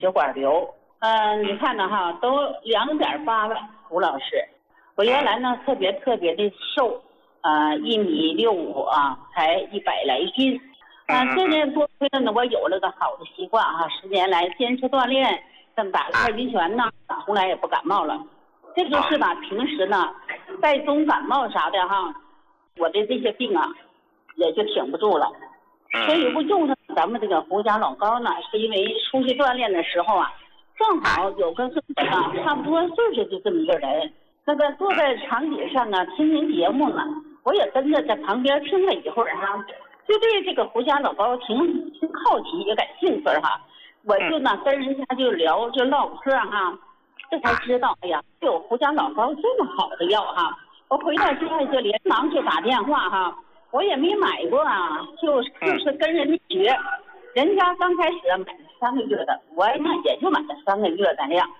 血管瘤。你看呢哈，都2.8了，胡老师。我原来呢特别的瘦，1.65米啊，才100来斤。这年多亏了呢，我有了个好的习惯啊，10年来坚持锻炼，这么打了太极拳呢，从来也不感冒了。这就是吧，平时呢带重感冒啥的哈，我的这些病啊也就挺不住了。所以我用上咱们这个胡家老膏呢，是因为出去锻炼的时候啊，正好有个跟我啊差不多岁数就这么一个人，那个坐在长椅上啊听您节目呢，我也跟着在旁边听了一会儿哈，就对这个胡家老膏挺好奇也感兴趣哈，我就呢跟人家就聊就唠嗑哈，这才知道哎呀，有胡家老膏这么好的药哈，我回到家就连忙就打电话哈。我也没买过啊，就是跟人家学，人家刚开始买了3个月的，我呢也就买了3个月的量。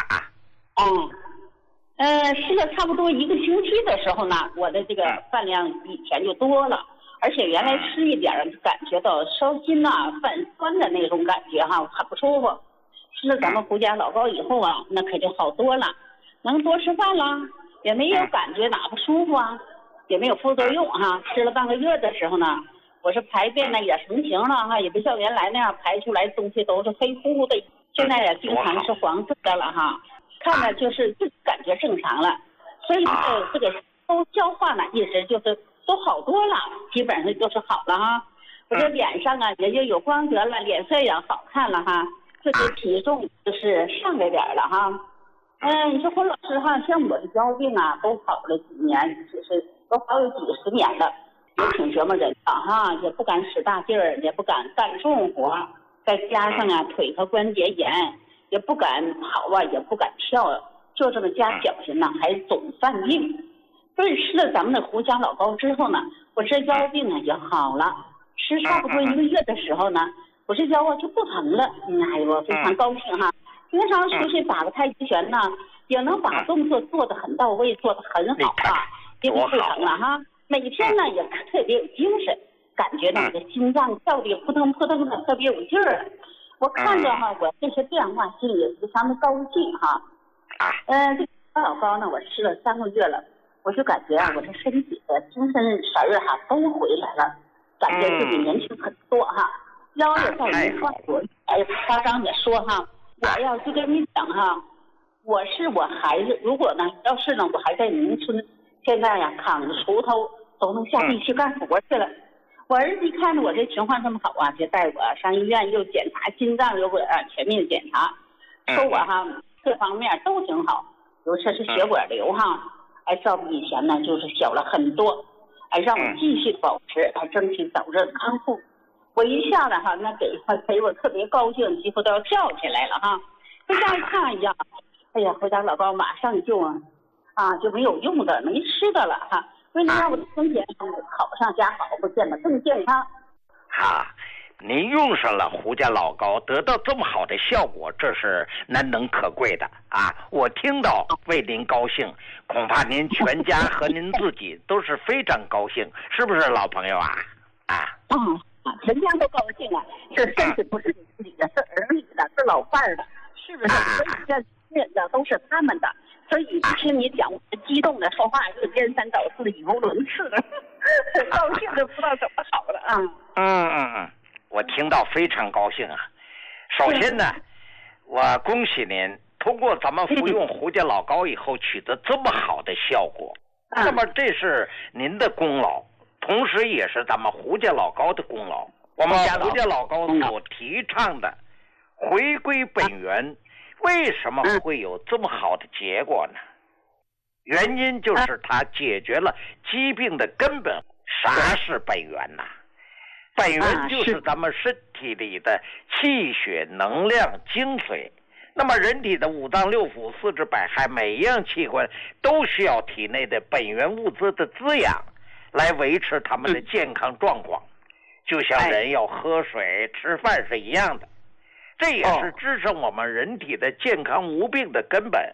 吃了差不多1个星期的时候呢，我的这个饭量以前就多了，而且原来吃一点感觉到烧心呐、泛酸的那种感觉哈，很不舒服。吃了咱们胡家老膏以后啊，那可就好多了，能多吃饭了，也没有感觉哪不舒服啊。也没有副作用哈，吃了半个月的时候呢，我是排便呢也成型了哈，也不像原来那样排出来东西都是黑乎乎的，现在也经常是黄色的了哈，看着就是感觉正常了，所以这个都消化呢，意思就是都好多了，基本上就是好了哈。我这脸上啊也就有光泽了，脸色也好看了哈，这个体重就是上来点了哈。你说胡老师哈，像我的腰病啊都好了几年，就是都好有几十年了，也挺折磨人的哈，也不敢使大劲儿，也不敢干重活，再加上啊腿和关节炎，也不敢跑啊，也不敢跳，就这么加小心呢，还总犯病。所以吃了咱们的胡家老膏之后呢，我这腰病啊也好了，吃差不多1个月的时候呢，我这腰啊就不疼了。哎呦，我非常高兴哈。平常出去打个太极拳呢，也能把动作做得很到位，做得很好啊，也不疼了哈。每天呢也特别有精神，感觉到这心脏跳得扑腾扑腾的，特别有劲儿。我看着哈，我这些变化心里也非常的高兴哈。这个老膏呢，我吃了3个月了，我就感觉啊，我这身体的精神神儿哈都回来了，感觉自己年轻很多哈，腰也在一块儿。夸张的说哈。我要就跟你讲哈，我孩子，如果呢，要是呢，我还在农村，现在呀，扛着锄头都能下地去干活去了。我儿子一看着我这情况这么好啊，就带我上医院又检查心脏，又给我全面检查，说我哈各方面都挺好，尤其是血管瘤哈，照比以前呢就是小了很多，让我继续保持，争取早日康复。我一下子哈，那给我特别高兴，几乎都要跳起来了哈。回家一看呀，哎呀，回家老高马上就没有用的，没吃的了哈。为了让我的身体好上加好，不见得更健康。 您用上了胡家老膏，得到这么好的效果，这是难能可贵的啊！我听到为您高兴，恐怕您全家和您自己都是非常高兴，是不是老朋友啊？ 全家都高兴啊！这身体不是你自己的，是儿女的，是老伴儿的，是不是？所以这人的都是他们的。所以一听你讲，我激动的说话就颠三倒四、语无伦次的，高兴的不知道怎么好了我听到非常高兴啊！首先呢，我恭喜您通过咱们服用胡家老膏以后取得这么好的效果，那么这是您的功劳。同时也是咱们胡家老膏的功劳。我们胡家老膏所提倡的回归本源，为什么会有这么好的结果呢？原因就是它解决了疾病的根本。啥是本源呢？本源就是咱们身体里的气血、能量、精髓。那么人体的五脏六腑、四肢百骸，每一样器官都需要体内的本源物质的滋养，来维持他们的健康状况，就像人要喝水、吃饭是一样的。这也是支撑我们人体的健康无病的根本。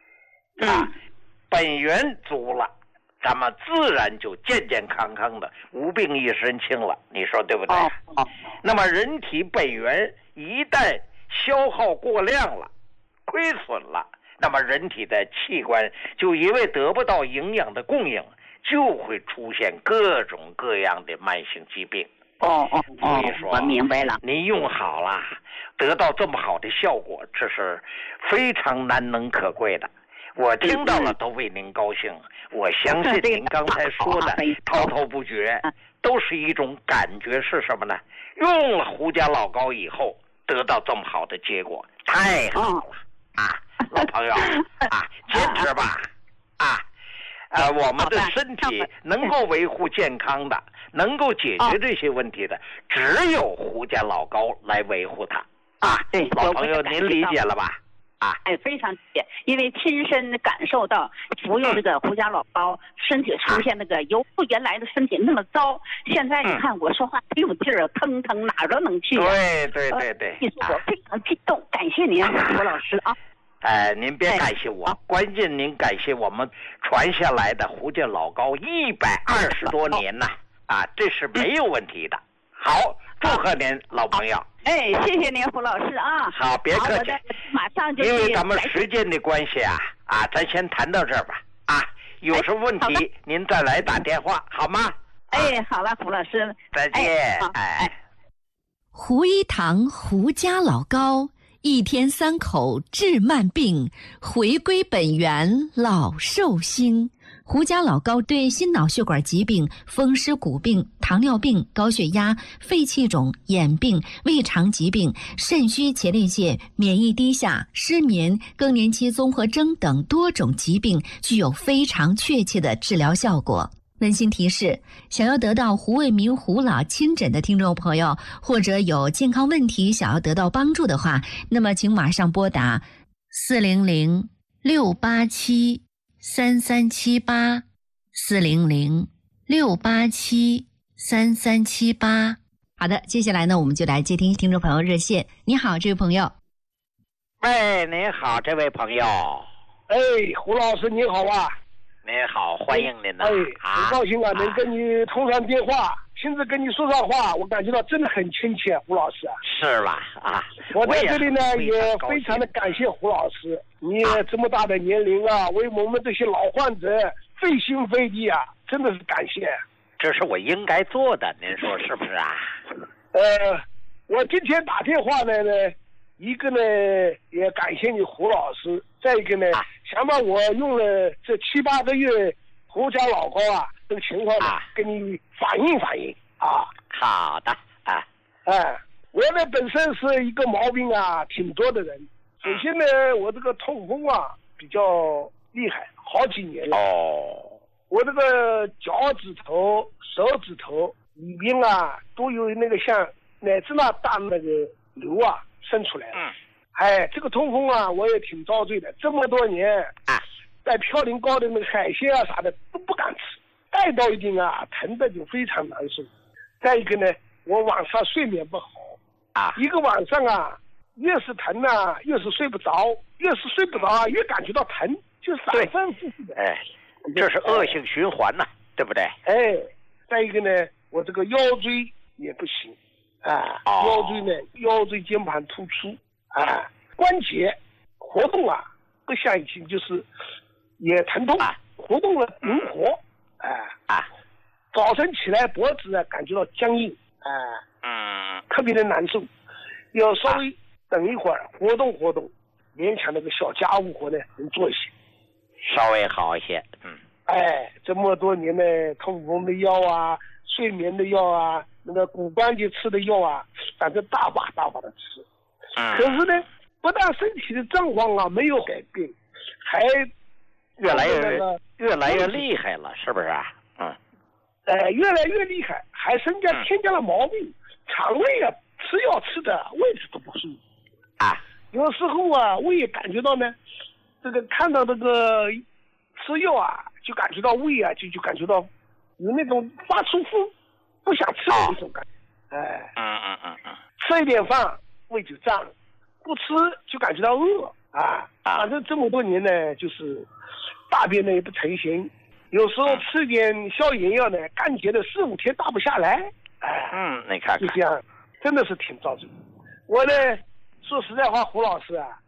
本源足了，咱们自然就健健康康的，无病一身轻了。你说对不对？那么人体本源一旦消耗过量了，亏损了，那么人体的器官就因为得不到营养的供应，就会出现各种各样的慢性疾病。所以说我明白了。 你用好了，得到这么好的效果，这是非常难能可贵的。我听到了都为您高兴。我相信您刚才说的滔滔不绝，都是一种感觉，是什么呢？用了胡家老膏以后，得到这么好的结果，太好了啊！老朋友啊，坚持吧啊！我们的身体能够维护健康的，能够解决这些问题的，只有胡家老膏来维护它啊！ 对， 老朋友，您理解了吧？啊， 非常理解，因为亲身感受到服用这个胡家老膏，身体出现那个由原来的身体那么糟，现在你看我说话没有劲儿，腾腾哪儿都能去。 对， 我非常激动，感谢您，胡老师啊。 您别感谢我，关键您感谢我们传下来的胡家老膏120多年呐，这是没有问题的。好，祝贺您，老朋友。 谢谢您，胡老师啊。 好，别客气。 马上就因为咱们时间的关系咱先谈到这儿吧。有什么问题您再来打电话好吗？ 好了，胡老师， 再见。 胡一堂胡家老膏。1天3口治慢病，回归本源老寿星。胡家老膏对心脑血管疾病、风湿骨病、糖尿病、高血压、肺气肿、眼病、胃肠疾病、肾虚前列腺、免疫低下、失眠、更年期综合征等多种疾病具有非常确切的治疗效果。温馨提示：想要得到胡卫民胡老亲诊的听众朋友，或者有健康问题想要得到帮助的话，那么请马上拨打400-687-3378，400-687-3378。好的，接下来呢，我们就来接听众朋友热线。你好，这位朋友。 喂，您好，这位朋友。 胡老师您好啊。 您好，欢迎您呐！ 很高兴能跟你通上电话，亲自跟你说上话，我感觉到真的很亲切，胡老师。 是吧？ 我在这里呢也非常的感谢胡老师，你这么大的年龄为我们这些老患者费心费力真的是感谢。 这是我应该做的，您说是不是啊？ 我今天打电话呢，一个呢也感谢你胡老师，再一个呢想把我用了这7、8个月胡家老膏这个情况跟你反映好的我呢本身是一个毛病挺多的人。首先呢我这个痛风比较厉害，好几年了。我这个脚趾头、手指头里边都有那个像奶子那大那个瘤生出来了。这个痛风我也挺遭罪的，这么多年在嘌呤高的那个海鲜啥的都不敢吃，带到一定疼的就非常难受。再一个呢，我晚上睡眠不好一个晚上越是疼越是睡不着，越是睡不着越感觉到疼，就反反复复的。 这是恶性循环对不对？ 再一个呢，我这个腰椎也不行腰椎呢，腰椎间盘突出关节活动不像以前，就是也疼痛活动了灵活早晨起来脖子感觉到僵硬特别的难受，要稍微等一会儿活动活动，勉强那个小家务活呢能做一些， 稍微好一些。 这么多年呢，痛风的药睡眠的药那个骨关节吃的药反正大把的吃。可是呢，不但身体的状况没有改变，还越来越厉害了，是不是越来越厉害，还添加了毛病，肠胃吃药吃的位置都不舒服有时候我也感觉到呢，这个看到这个吃药就感觉到胃就感觉到有那种发出不想吃的那种感觉吃一点饭胃就胀，不吃就感觉到饿反正这么多年呢，就是大便呢也不成形，有时候吃点消炎药呢，干结的4、5天大不下来。 你看看， 就这样，真的是挺遭罪。我呢说实在话，胡老师啊，